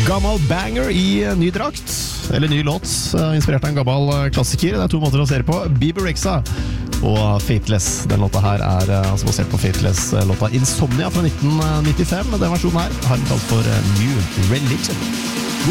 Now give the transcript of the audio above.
Gammel banger i ny drakt, eller ny låt, inspirert av en gammel klassiker. Det 2 måter å se det på. Bebe Rexha og Faithless. Den låta her altså basert på Faithless-låta Insomnia fra 1995. Den versjonen her har den kalt for New Religion.